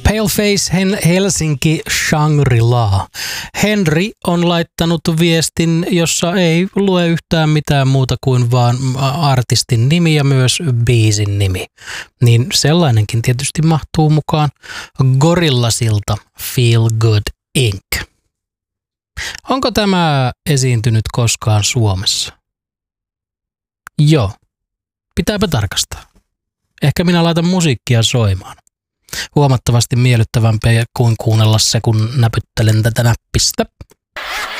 Paleface Helsinki Shangri-La. Henri on laittanut viestin, jossa ei lue yhtään mitään muuta kuin vaan artistin nimi ja myös biisin nimi. Niin sellainenkin tietysti mahtuu mukaan. Gorillasilta Feel Good Inc. Onko tämä esiintynyt koskaan Suomessa? Joo. Pitääpä tarkastaa. Ehkä minä laitan musiikkia soimaan. Huomattavasti miellyttävämpiä kuin kuunnella se, kun näpyttelen tätä näppistä.